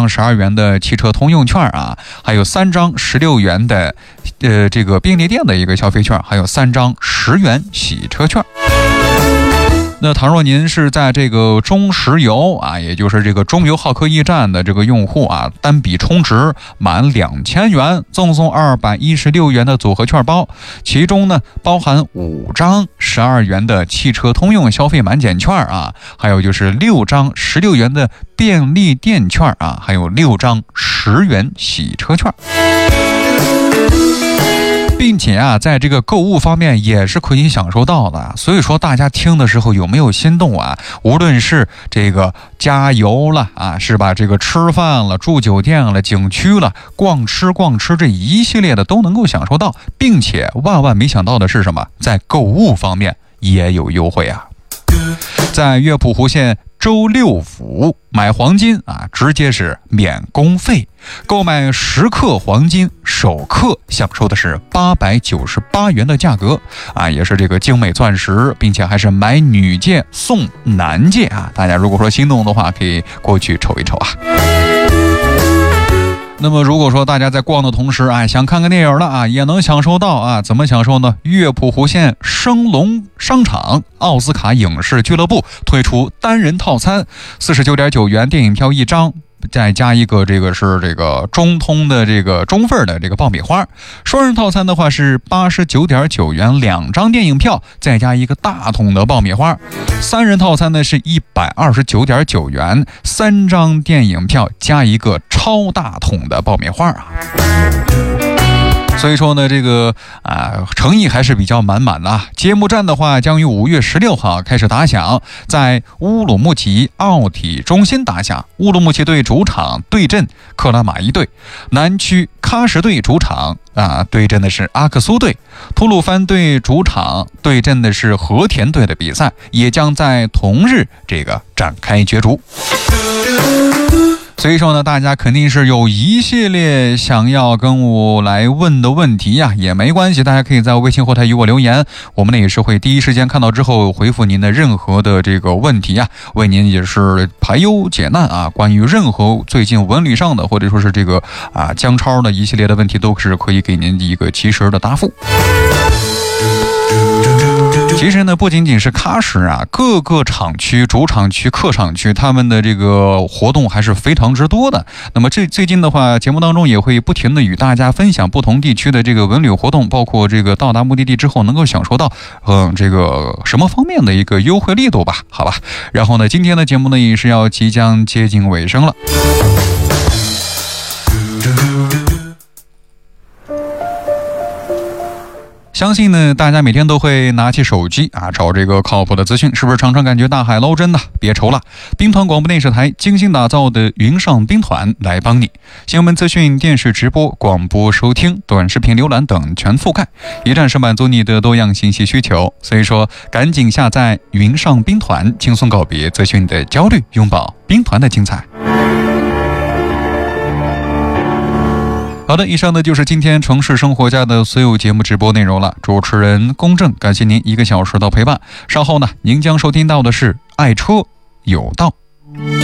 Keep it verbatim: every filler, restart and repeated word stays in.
张十二元的汽车通用券啊，还有三张十六元的呃这个便利店的一个消费券，还有三张十元洗车券。那倘若您是在这个中石油啊，也就是这个中油浩科驿站的这个用户啊，单笔充值满两千元，赠送二百一十六元的组合券包，其中呢包含五张十二元的汽车通用消费满减券啊，还有就是六张十六元的便利店券啊，还有六张十元洗车券。并且啊，在这个购物方面也是可以享受到的，所以说大家听的时候有没有心动啊？无论是这个加油了啊，是吧？这个吃饭了、住酒店了、景区了、逛吃逛吃这一系列的都能够享受到，并且万万没想到的是什么？在购物方面也有优惠啊！在乐谱湖县周六府买黄金啊，直接是免工费，购买十克黄金首克享受的是八百九十八元的价格啊，也是这个精美钻石，并且还是买女戒送男戒啊！大家如果说心动的话，可以过去瞅一瞅啊。那么如果说大家在逛的同时啊，想看个电影了啊，也能享受到啊，怎么享受呢？乐谱湖县升龙商场奥斯卡影视俱乐部推出单人套餐，四十九点九元电影票一张，再加一个这个是这个中通的这个中份的这个爆米花。双人套餐的话是八十九点九元两张电影票，再加一个大桶的爆米花。三人套餐呢是一百二十九点九元，三张电影票加一个超大桶的爆米花啊。所以说呢，这个啊诚意还是比较满满的啊。揭幕战的话，将于五月十六号开始打响，在乌鲁木齐奥体中心打响。乌鲁木齐队主场对阵克拉玛依队，南区喀什队主场啊对阵的是阿克苏队，吐鲁番队主场对阵的是和田队的比赛，也将在同日这个展开角逐。所以说呢，大家肯定是有一系列想要跟我来问的问题呀、啊，也没关系，大家可以在微信后台与我留言，我们呢也是会第一时间看到之后回复您的任何的这个问题呀、啊，为您也是排忧解难啊。关于任何最近文理上的或者说是这个啊姜超的一系列的问题，都是可以给您一个及时的答复。其实呢，不仅仅是喀什啊，各个厂区、主场区、客场区，他们的这个活动还是非常之多的。那么这最近的话，节目当中也会不停的与大家分享不同地区的这个文旅活动，包括这个到达目的地之后能够享受到，嗯，这个什么方面的一个优惠力度吧？好吧。然后呢，今天的节目呢也是要即将接近尾声了。相信呢，大家每天都会拿起手机啊，找这个靠谱的资讯，是不是常常感觉大海捞针呢？别愁了，兵团广播电视台精心打造的云上兵团来帮你，新闻资讯、电视直播、广播收听、短视频浏览等全覆盖，一站式满足你的多样信息需求。所以说，赶紧下载云上兵团，轻松告别资讯的焦虑，拥抱兵团的精彩。好的，以上呢就是今天城市生活家的所有节目直播内容了。主持人公正，感谢您一个小时的陪伴。稍后呢，您将收听到的是爱车有道。